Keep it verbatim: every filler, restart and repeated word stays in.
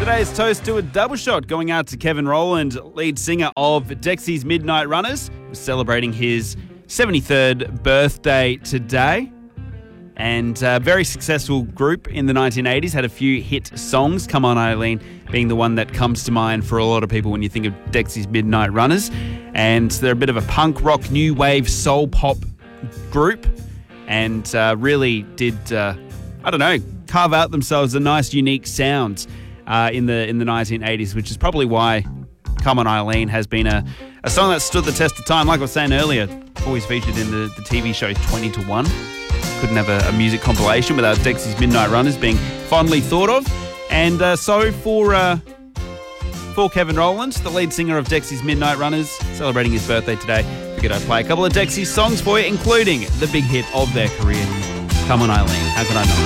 Today's toast to a double shot going out to Kevin Rowland, lead singer of Dexy's Midnight Runners, who's celebrating his seventy-third birthday today. And a very successful group in the nineteen eighties, had a few hit songs, Come On Eileen being the one that comes to mind for a lot of people when you think of Dexy's Midnight Runners. And they're a bit of a punk rock, new wave, soul pop group, and uh, really did, uh, I don't know, carve out themselves a nice, unique sound uh, in the in the nineteen eighties, which is probably why Come On Eileen has been a, a song that stood the test of time. Like I was saying earlier, always featured in the, the T V show twenty to one. Couldn't have a, a music compilation without Dexy's Midnight Runners being fondly thought of. And uh, so for uh, for Kevin Rowland, the lead singer of Dexy's Midnight Runners, celebrating his birthday today, figured I'd play a couple of Dexy's songs for you, including the big hit of their career, Come On Eileen. How could I not?